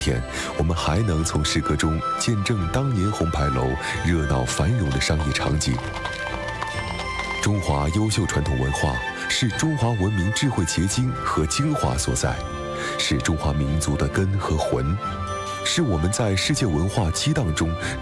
天，我们还能从诗歌中见证当年红牌楼热闹繁荣的商业场景。中华优秀传统文化是中华文明智慧结晶和精华所在，是中华民族的根和魂，是我们在世界文化激荡中